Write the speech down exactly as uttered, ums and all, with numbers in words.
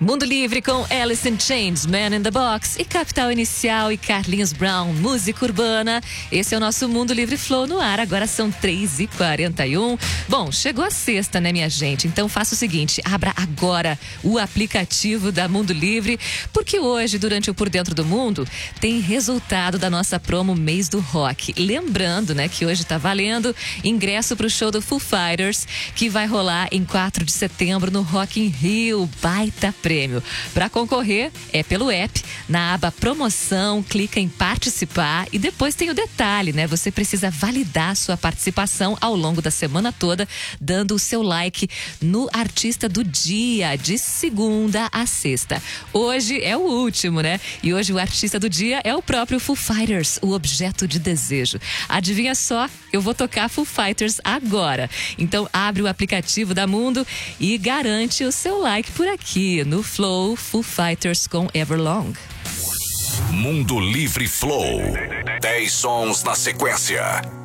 Mundo Livre com Alice in Chains, Man in the Box e Capital Inicial e Carlinhos Brown, música urbana. Esse é o nosso Mundo Livre Flow no ar, agora são três e quarenta e um. Bom, chegou a sexta, né, minha gente? Então faça o seguinte, abra agora o aplicativo da Mundo Livre, porque hoje, durante o Por Dentro do Mundo, tem resultado da nossa promo Mês do Rock. Lembrando, né, que hoje tá valendo ingresso pro show do Foo Fighters, que vai rolar em quatro de setembro no Rock in Rio. Baita prêmio. Para concorrer é pelo app, na aba promoção, clica em participar e depois tem o detalhe, né? Você precisa validar sua participação ao longo da semana toda, dando o seu like no artista do dia, de segunda a sexta. Hoje é o último, né? E hoje o artista do dia é o próprio Foo Fighters, o objeto de desejo. Adivinha só, eu vou tocar Foo Fighters agora. Então abre o aplicativo da Mundo e garante o seu like por aqui, no Flow, Foo Fighters com Everlong. Mundo Livre Flow. dez sons na sequência.